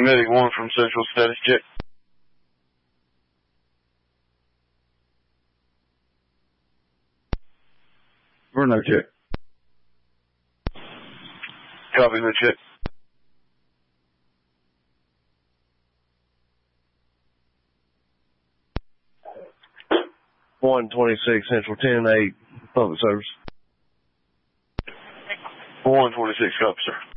Medic 1 from Central, status check. Or no check. Copy, no check. Central 10-8, public service. 126, copy, sir.